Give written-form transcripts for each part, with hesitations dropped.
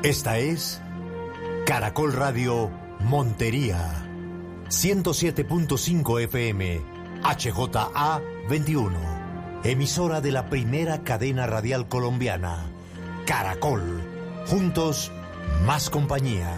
Esta es Caracol Radio Montería, 107.5 FM, HJA 21, emisora de la primera cadena radial colombiana, Caracol, juntos, más compañía.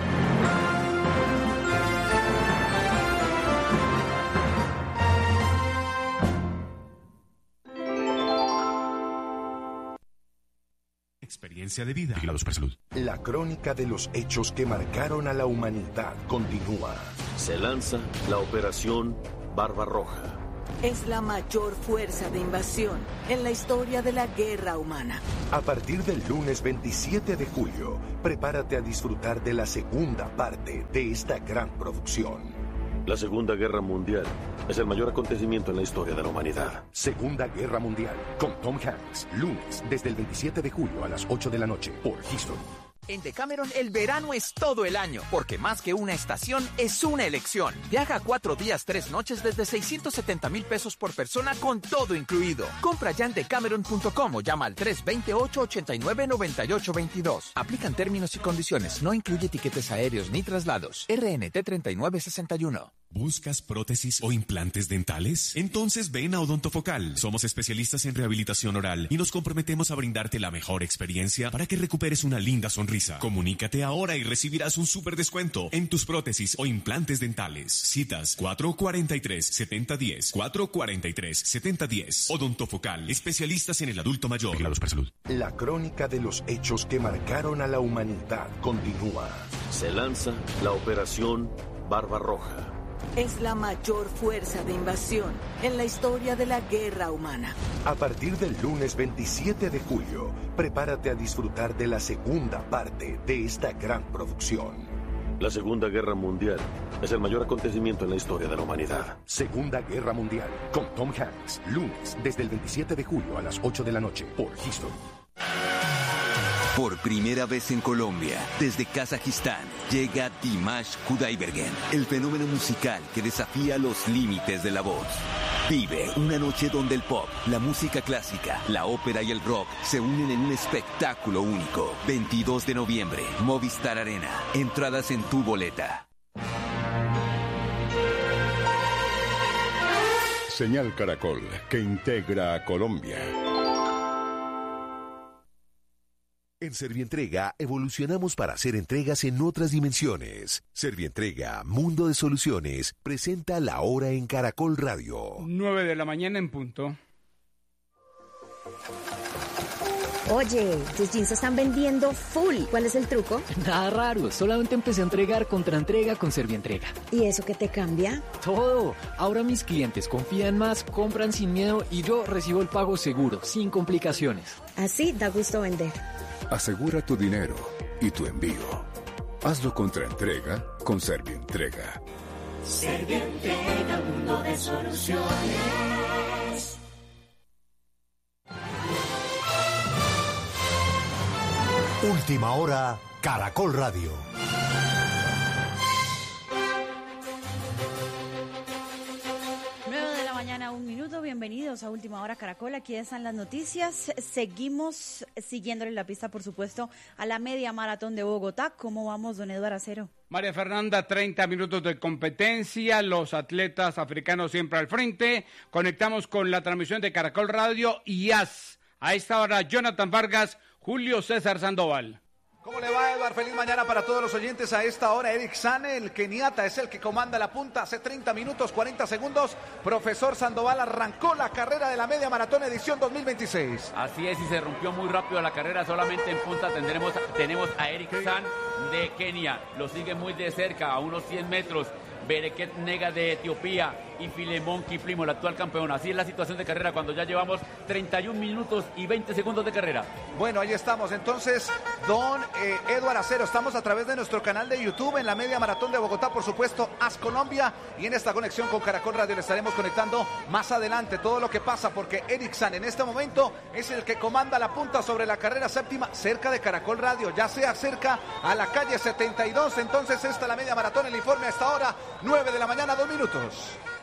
Experiencia de vida. Vigilados por salud. La crónica de los hechos que marcaron a la humanidad continúa. Se lanza la Operación Barbarroja. Es la mayor fuerza de invasión en la historia de la guerra humana. A partir del lunes 27 de julio, prepárate a disfrutar de la segunda parte de esta gran producción. La Segunda Guerra Mundial es el mayor acontecimiento en la historia de la humanidad. Segunda Guerra Mundial, con Tom Hanks, lunes, desde el 27 de julio a las 8 de la noche, por History. En Decameron el verano es todo el año, porque más que una estación es una elección. Viaja 4 días, 3 noches desde 670,000 pesos por persona con todo incluido. Compra ya en decameron.com o llama al 328-89-9822. Aplican términos y condiciones, no incluye tiquetes aéreos ni traslados. RNT 3961. ¿Buscas prótesis o implantes dentales? Entonces ven a Odontofocal. Somos especialistas en rehabilitación oral y nos comprometemos a brindarte la mejor experiencia para que recuperes una linda sonrisa. Comunícate ahora y recibirás un súper descuento en tus prótesis o implantes dentales. Citas 443-7010, 443-7010. Odontofocal, especialistas en el adulto mayor. Vigilados por salud. La crónica de los hechos que marcaron a la humanidad continúa. Se lanza la Operación Barbarroja. Es la mayor fuerza de invasión en la historia de la guerra humana. A partir del lunes 27 de julio, prepárate a disfrutar de la segunda parte de esta gran producción. La Segunda Guerra Mundial es el mayor acontecimiento en la historia de la humanidad. Segunda Guerra Mundial, con Tom Hanks, lunes, desde el 27 de julio a las 8 de la noche, por History. Por primera vez en Colombia, desde Kazajistán, llega Dimash Kudaibergen, el fenómeno musical que desafía los límites de la voz. Vive una noche donde el pop, la música clásica, la ópera y el rock se unen en un espectáculo único. 22 de noviembre, Movistar Arena. Entradas en tu boleta. Señal Caracol, que integra a Colombia. En Servientrega evolucionamos para hacer entregas en otras dimensiones. Servientrega, Mundo de Soluciones, presenta La Hora en Caracol Radio. 9 de la mañana en punto. Oye, tus jeans están vendiendo full. ¿Cuál es el truco? Nada raro, solamente empecé a entregar contraentrega con Servientrega. ¿Y eso qué te cambia? Todo. Ahora mis clientes confían más, compran sin miedo y yo recibo el pago seguro, sin complicaciones. Así da gusto vender. Asegura tu dinero y tu envío. Hazlo contra entrega con Servientrega. Servientrega, Mundo de Soluciones. Última hora, Caracol Radio. Bienvenidos a Última Hora Caracol, aquí están las noticias. Seguimos siguiéndole la pista, por supuesto, a la media maratón de Bogotá. ¿Cómo vamos, don Eduardo Acero? María Fernanda, 30 minutos de competencia, los atletas africanos siempre al frente. Conectamos con la transmisión de Caracol Radio y a esta hora Jonathan Vargas, Julio César Sandoval. ¿Cómo le va, Eduardo? Feliz mañana para todos los oyentes. A esta hora, Eric Sane, el keniata, es el que comanda la punta. Hace 30 minutos, 40 segundos, Profesor Sandoval arrancó la carrera de la media maratón edición 2026. Así es, y se rompió muy rápido la carrera. Solamente en punta tenemos a Eric Sane de Kenia. Lo sigue muy de cerca, a unos 100 metros. Bereket Nega de Etiopía y Filemón Kiplimo, el actual campeón. Así es la situación de carrera cuando ya llevamos 31 minutos y 20 segundos de carrera. Bueno, ahí estamos. Entonces, don Eduardo Acero, estamos a través de nuestro canal de YouTube en la media maratón de Bogotá, por supuesto, AS Colombia, y en esta conexión con Caracol Radio le estaremos conectando más adelante todo lo que pasa, porque Eric Sane en este momento es el que comanda la punta sobre la carrera séptima cerca de Caracol Radio, ya sea cerca a la calle 72. Entonces, esta es la media maratón, el informe a esta hora, 9 de la mañana, 2 minutos.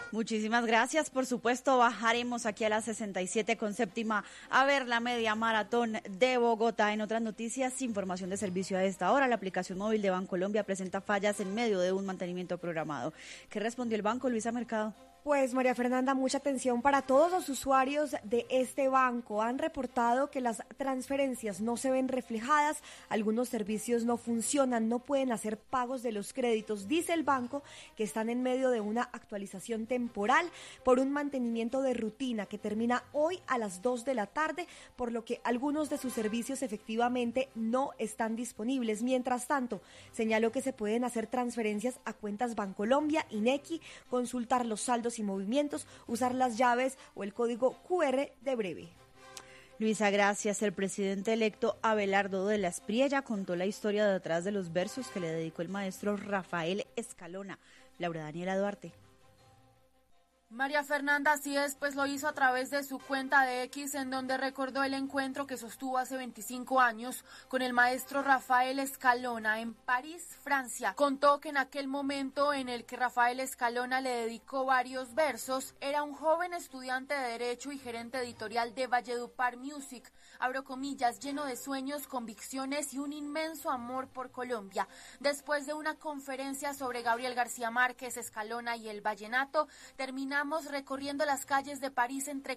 Muchísimas gracias. Por supuesto, bajaremos aquí a la 67 con séptima a ver la media maratón de Bogotá. En otras noticias, información de servicio a esta hora. La aplicación móvil de Bancolombia presenta fallas en medio de un mantenimiento programado. ¿Qué respondió el banco, Luisa Mercado? Pues María Fernanda, mucha atención para todos los usuarios de este banco. Han reportado que las transferencias no se ven reflejadas, algunos servicios no funcionan, no pueden hacer pagos de los créditos. Dice el banco que están en medio de una actualización temporal por un mantenimiento de rutina que termina hoy a las 2 de la tarde, por lo que algunos de sus servicios efectivamente no están disponibles. Mientras tanto, señaló que se pueden hacer transferencias a cuentas Bancolombia, INEQI, consultar los saldos y movimientos, usar las llaves o el código QR de breve. Luisa, gracias. El presidente electo Abelardo de la Espriella contó la historia detrás de los versos que le dedicó el maestro Rafael Escalona. Laura Daniela Duarte. María Fernanda, así es, pues lo hizo a través de su cuenta de X, en donde recordó el encuentro que sostuvo hace 25 años con el maestro Rafael Escalona en París, Francia. Contó que en aquel momento en el que Rafael Escalona le dedicó varios versos, era un joven estudiante de Derecho y gerente editorial de Valledupar Music, abro comillas, lleno de sueños, convicciones y un inmenso amor por Colombia. Después de una conferencia sobre Gabriel García Márquez, Escalona y el vallenato, terminamos recorriendo las calles de París entre